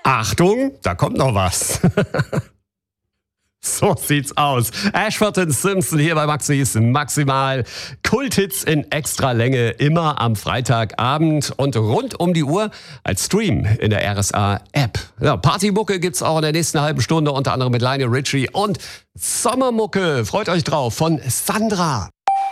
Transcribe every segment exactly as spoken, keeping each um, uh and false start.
Achtung, da kommt noch was. So sieht's aus. Ashford und Simpson hier bei Maxis Maximal. Kulthits in extra Länge, immer am Freitagabend und rund um die Uhr als Stream in der R S A-App. Ja, Partymucke gibt's auch in der nächsten halben Stunde, unter anderem mit Lionel Richie und Sommermucke. Freut euch drauf von Sandra.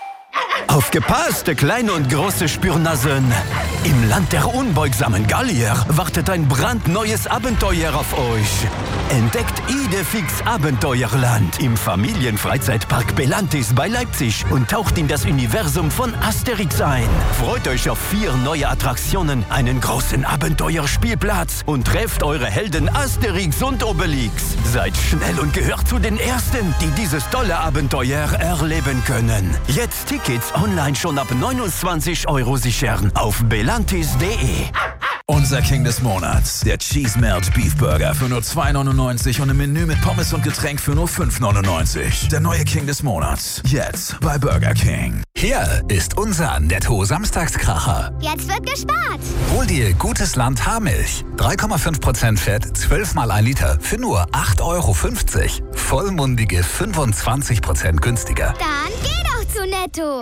Aufgepasst, kleine und große Spürnasen! Im Land der unbeugsamen Gallier wartet ein brandneues Abenteuer auf euch. Entdeckt Idefix Abenteuerland im Familienfreizeitpark Belantis bei Leipzig und taucht in das Universum von Asterix ein. Freut euch auf vier neue Attraktionen, einen großen Abenteuerspielplatz und trefft eure Helden Asterix und Obelix. Seid schnell und gehört zu den Ersten, die dieses tolle Abenteuer erleben können. Jetzt Tickets online schon ab neunundzwanzig Euro sichern auf belantis punkt de. Unser King des Monats, der Cheese Melt Beef Burger für nur zwei neunundneunzig und ein Menü mit Pommes und Getränk für nur fünf neunundneunzig. Der neue King des Monats, jetzt bei Burger King. Hier ist unser Netto-Samstagskracher. Jetzt wird gespart. Hol dir Gutes Land Haarmilch. drei Komma fünf Prozent Fett, zwölf mal ein Liter für nur acht Euro fünfzig. Vollmundige fünfundzwanzig Prozent günstiger. Dann geh doch zu Netto.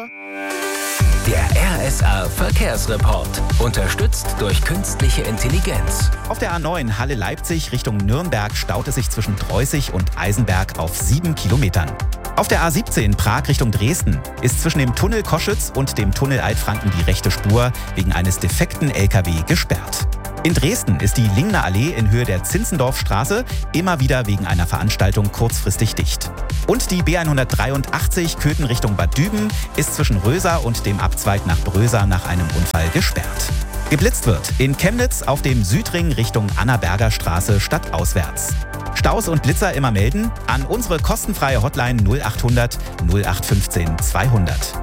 Der R S A Verkehrsreport. Unterstützt durch künstliche Intelligenz. Auf der A neun Halle-Leipzig Richtung Nürnberg staut es sich zwischen Dreußig und Eisenberg auf sieben Kilometern. Auf der A siebzehn Prag Richtung Dresden ist zwischen dem Tunnel Koschütz und dem Tunnel Altfranken die rechte Spur wegen eines defekten L K W gesperrt. In Dresden ist die Lingner Allee in Höhe der Zinzendorfstraße immer wieder wegen einer Veranstaltung kurzfristig dicht. Und die B hundertdreiundachtzig Köthen Richtung Bad Düben ist zwischen Röser und dem Abzweig nach Bröser nach einem Unfall gesperrt. Geblitzt wird in Chemnitz auf dem Südring Richtung Annaberger Straße stadtauswärts. Staus und Blitzer immer melden an unsere kostenfreie Hotline null achthundert null acht fünfzehn zweihundert.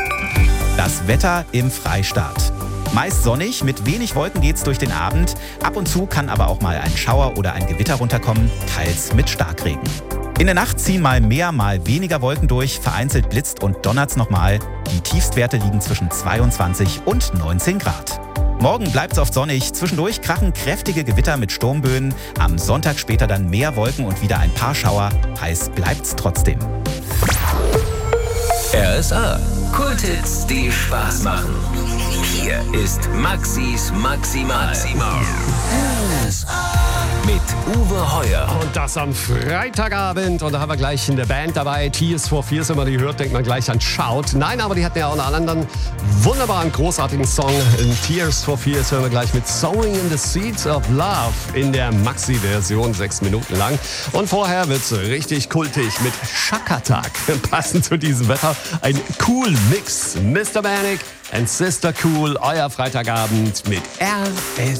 Das Wetter im Freistaat. Meist sonnig, mit wenig Wolken geht's durch den Abend. Ab und zu kann aber auch mal ein Schauer oder ein Gewitter runterkommen, teils mit Starkregen. In der Nacht ziehen mal mehr, mal weniger Wolken durch, vereinzelt blitzt und donnert's nochmal. Die Tiefstwerte liegen zwischen zweiundzwanzig und neunzehn Grad. Morgen bleibt's oft sonnig, zwischendurch krachen kräftige Gewitter mit Sturmböen. Am Sonntag später dann mehr Wolken und wieder ein paar Schauer. Heiß bleibt's trotzdem. R S A. Kulthits, die Spaß machen. Hier ist Maxis Maximal. R S A. Mit Uwe Heuer. Und das am Freitagabend. Und da haben wir gleich in der Band dabei. Tears for Fears, wenn man die hört, denkt man gleich an Shout. Nein, aber die hatten ja auch einen anderen wunderbaren, großartigen Song. In Tears for Fears hören wir gleich mit Sowing in the Seeds of Love in der Maxi-Version, sechs Minuten lang. Und vorher wird's richtig kultig mit Shakatak. Passend zu diesem Wetter ein cool Mix. Mister Manic and Sister Cool, euer Freitagabend mit R S A.